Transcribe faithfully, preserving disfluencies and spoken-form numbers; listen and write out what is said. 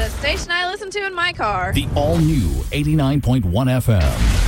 the station I listen to in my car. The all-new eighty-nine point one F M.